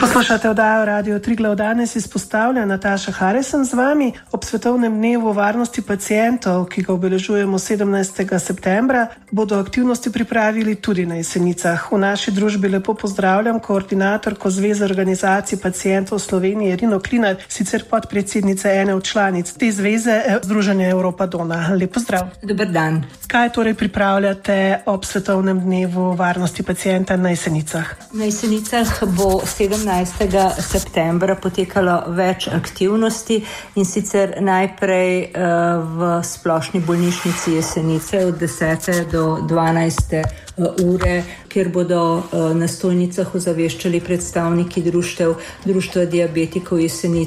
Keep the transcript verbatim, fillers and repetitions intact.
Poslušate oddajo Radio Triglav. Danes izpostavlja Nataša Harrison z vami ob Svetovnem dnevu varnosti pacientov, ki ga obeležujemo sedemnajstega septembra, bodo aktivnosti pripravili tudi na Jesenicah. V naši družbi lepo pozdravljam koordinatorko Zveze organizacij pacientov Slovenije Rino Klinar, sicer podpredsednice ene od članic te zveze, Združenja Evropa Dona. Lep pozdrav. Dober dan. Kaj torej pripravljate ob Svetovnem dnevu varnosti pacienta na Jesenicah? Na Jesenicah bo sedemnajstega septembra potekalo več aktivnosti, in sicer najprej v Splošni bolnišnici Jesenice od desete do dvanajste ure, kjer bodo na stojnicah ozaveščali predstavniki društev, Društva diabetikov Jesenice,